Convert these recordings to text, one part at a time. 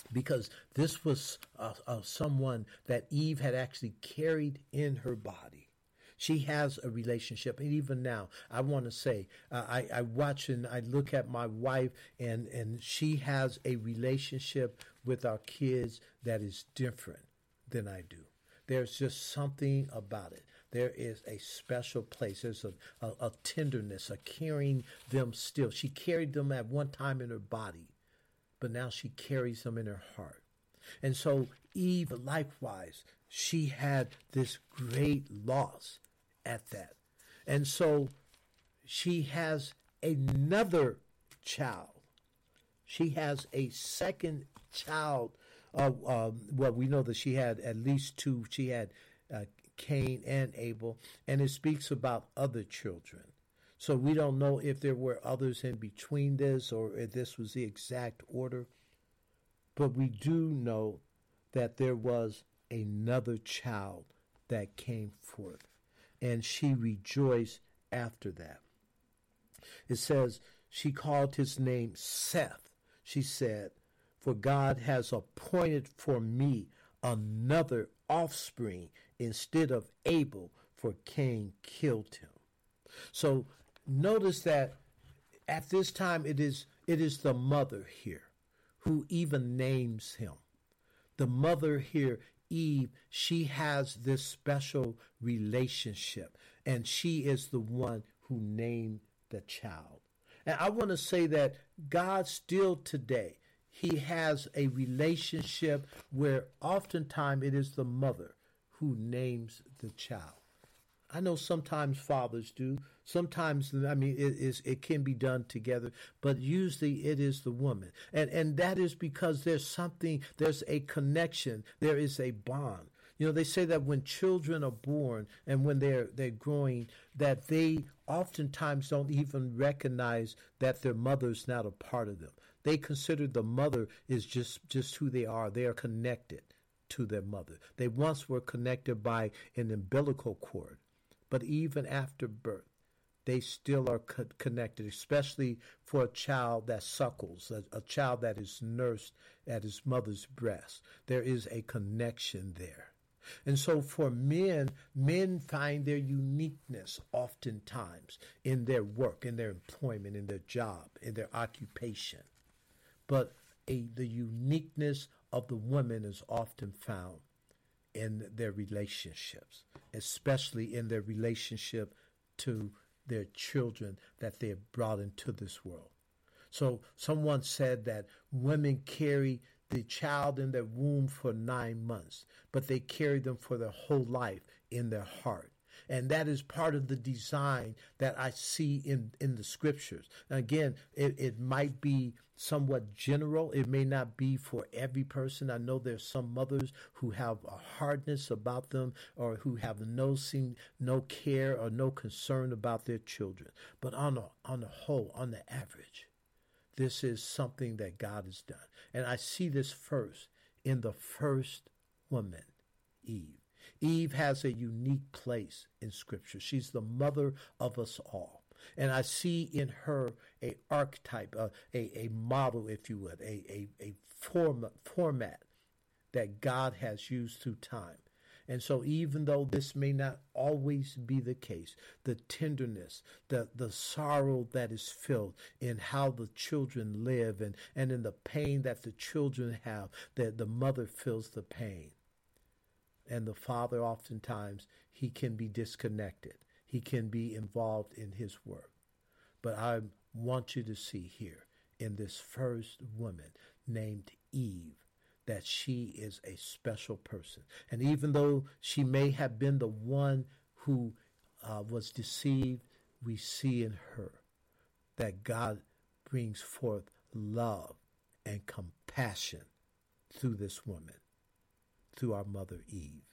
because this was someone that Eve had actually carried in her body. She has a relationship. And even now, I want to say, I watch and I look at my wife, and she has a relationship with our kids that is different than I do. There's just something about it. There is a special place. There's a tenderness, a carrying them still. She carried them at one time in her body, but now she carries them in her heart. And so Eve, likewise, she had this great loss at that. And so she has another child. She has a second child. Well, we know that she had at least two. She had Cain and Abel, and it speaks about other children. So we don't know if there were others in between this or if this was the exact order. But we do know that there was another child that came forth, and she rejoiced after that. It says she called his name Seth. She said, "For God has appointed for me another offspring instead of Abel, for Cain killed him." So notice that at this time it is the mother here who even names him. The mother here, Eve, she has this special relationship, and she is the one who named the child. And I want to say that God still today, he has a relationship where oftentimes it is the mother who names the child. I know sometimes fathers do. Sometimes, it can be done together, but usually it is the woman. And that is because there's a connection, there is a bond. They say that when children are born and when they're growing, that they oftentimes don't even recognize that their mother's not a part of them. They consider the mother is just who they are. They are connected to their mother. They once were connected by an umbilical cord. But even after birth, they still are connected, especially for a child that suckles, a child that is nursed at his mother's breast. There is a connection there. And so for men find their uniqueness oftentimes in their work, in their employment, in their job, in their occupation. But the uniqueness of the woman is often found in their relationships, especially in their relationship to their children that they have brought into this world. So someone said that women carry the child in their womb for 9 months, but they carry them for their whole life in their heart. And that is part of the design that I see in the scriptures. Now, again, it might be somewhat general. It may not be for every person. I know there's some mothers who have a hardness about them or who have no care or no concern about their children. But on the whole, on the average, this is something that God has done. And I see this first in the first woman, Eve. Eve has a unique place in Scripture. She's the mother of us all. And I see in her a archetype, a model, if you would, a format that God has used through time. And so even though this may not always be the case, the tenderness, the sorrow that is felt in how the children live and in the pain that the children have, that the mother feels the pain. And the father, oftentimes, he can be disconnected. He can be involved in his work. But I want you to see here in this first woman named Eve that she is a special person. And even though she may have been the one who was deceived, we see in her that God brings forth love and compassion through this woman, through our mother Eve.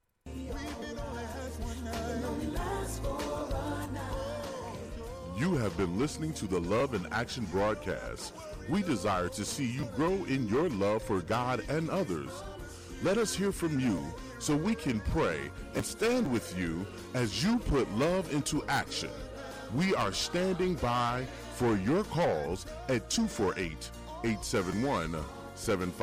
You have been listening to the Love in Action broadcast. We desire to see you grow in your love for God and others. Let us hear from you so we can pray and stand with you as you put love into action. We are standing by for your calls at 248-871-75.